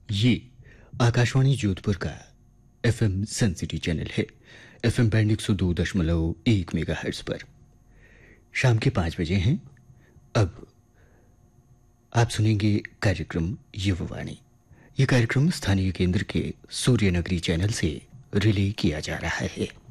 ये आकाशवाणी जोधपुर का एफएम सन city channel है। एफएम बैंड 102.1 मेगाहर्ट्ज पर शाम के 5 बजे हैं। अब आप सुनेंगे कार्यक्रम युववाणी। ये कार्यक्रम स्थानीय केंद्र के सूर्यनगरी चैनल से रिले किया जा रहा है।